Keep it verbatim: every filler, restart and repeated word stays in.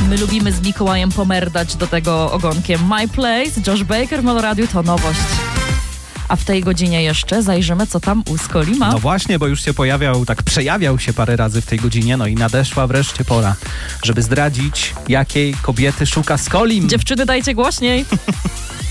My lubimy z Mikołajem pomerdać do tego ogonkiem. My Place, Josh Baker w Meloradiu to nowość. A w tej godzinie jeszcze zajrzymy, co tam u Skoli ma. No właśnie, bo już się pojawiał, tak przejawiał się parę razy w tej godzinie, no i nadeszła wreszcie pora, żeby zdradzić, jakiej kobiety szuka Skolim. Dziewczyny, dajcie głośniej.